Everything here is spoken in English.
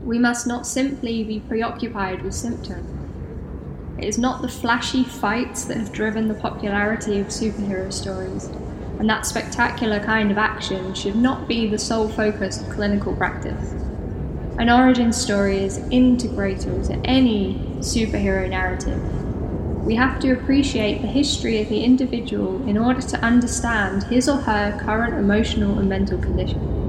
We must not simply be preoccupied with symptoms. It is not the flashy fights that have driven the popularity of superhero stories, and that spectacular kind of action should not be the sole focus of clinical practice. An origin story is integral to any superhero narrative. We have to appreciate the history of the individual in order to understand his or her current emotional and mental condition.